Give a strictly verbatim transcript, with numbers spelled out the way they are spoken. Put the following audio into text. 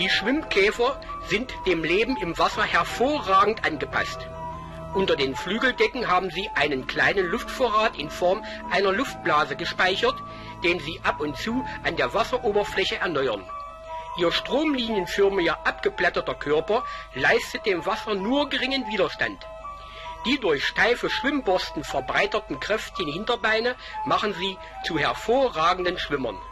Die Schwimmkäfer sind dem Leben im Wasser hervorragend angepasst. Unter den Flügeldecken haben sie einen kleinen Luftvorrat in Form einer Luftblase gespeichert, den sie ab und zu an der Wasseroberfläche erneuern. Ihr stromlinienförmiger abgeblätterter Körper leistet dem Wasser nur geringen Widerstand. Die durch steife Schwimmborsten verbreiterten kräftigen Hinterbeine machen sie zu hervorragenden Schwimmern.